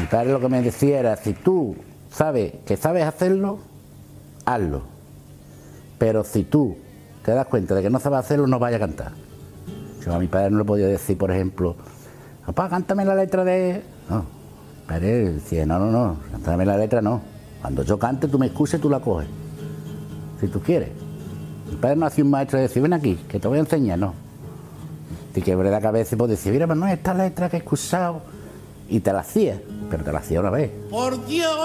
padre lo que me decía era, si tú sabes que sabes hacerlo, hazlo. Pero si tú te das cuenta de que no sabes hacerlo, no vayas a cantar. Yo a mi padre no le podía decir, por ejemplo, papá, cántame la letra de... No, mi padre decía, no, cántame la letra no. Cuando yo cante, tú me escuches y tú la coges. Si tú quieres. Mi padre no hacía un maestro de decir, ven aquí, que te voy a enseñar, no. Te quebré la cabeza y pues decir, mira, pero no es esta letra que he escuchado. Y te la hacía, pero te la hacía una vez. Por Dios.